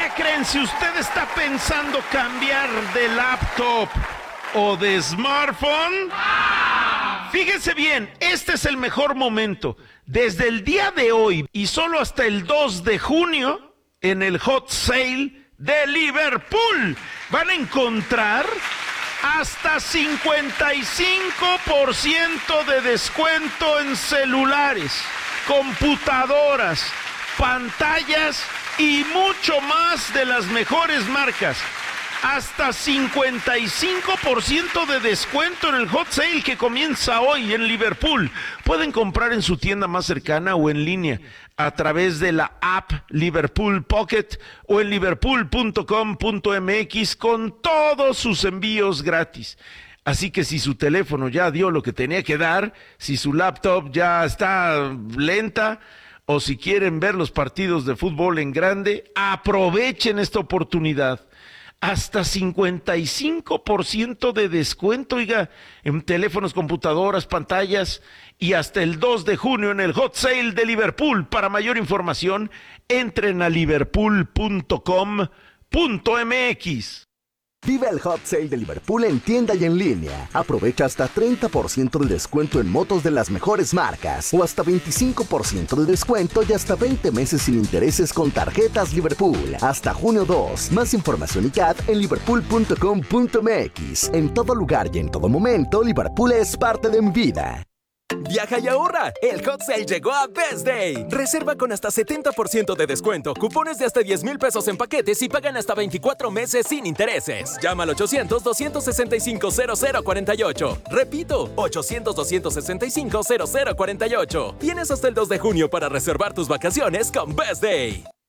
creen? Si usted está pensando cambiar de laptop o de smartphone, fíjese bien, este es el mejor momento. Desde el día de hoy y solo hasta el 2 de junio, en el Hot Sale de Liverpool, van a encontrar hasta 55% de descuento en celulares, computadoras, pantallas y mucho más de las mejores marcas. Hasta 55% de descuento en el Hot Sale que comienza hoy en Liverpool. Pueden comprar en su tienda más cercana o en línea a través de la app Liverpool Pocket o en liverpool.com.mx con todos sus envíos gratis. Así que si su teléfono ya dio lo que tenía que dar, si su laptop ya está lenta o si quieren ver los partidos de fútbol en grande, aprovechen esta oportunidad. Hasta 55% de descuento, oiga, en teléfonos, computadoras, pantallas, y hasta el 2 de junio en el Hot Sale de Liverpool. Para mayor información, entren a liverpool.com.mx. Vive el Hot Sale de Liverpool en tienda y en línea. Aprovecha hasta 30% de descuento en motos de las mejores marcas o hasta 25% de descuento y hasta 20 meses sin intereses con tarjetas Liverpool. Hasta junio 2. Más información y CAT en liverpool.com.mx. En todo lugar y en todo momento, Liverpool es parte de mi vida. Viaja y ahorra. El Hot Sale llegó a Best Day. Reserva con hasta 70% de descuento, cupones de hasta 10,000 pesos en paquetes y pagan hasta 24 meses sin intereses. Llama al 800-265-0048. Repito, 800-265-0048. Tienes hasta el 2 de junio para reservar tus vacaciones con Best Day.